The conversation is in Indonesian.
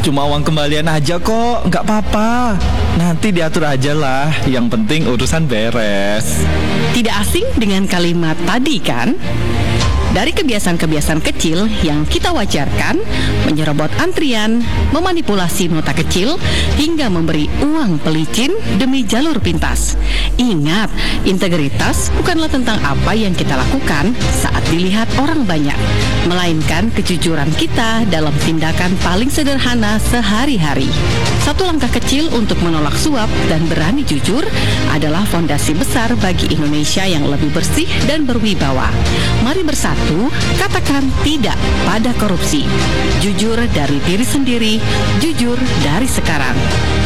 cuma uang kembalian aja kok, nggak apa-apa. Nanti diatur aja lah, yang penting urusan beres. Tidak asing dengan kalimat tadi kan? Dari kebiasaan-kebiasaan kecil yang kita wajarkan, menyerobot antrian, memanipulasi nota kecil, hingga memberi uang pelicin demi jalur pintas. Ingat, integritas bukanlah tentang apa yang kita lakukan saat dilihat orang banyak, melainkan kejujuran kita dalam tindakan paling sederhana sehari-hari. Satu langkah kecil untuk menolak suap dan berani jujur adalah fondasi besar bagi Indonesia yang lebih bersih dan berwibawa. Mari bersatu, katakan tidak pada korupsi. Jujur dari diri sendiri, jujur dari sekarang.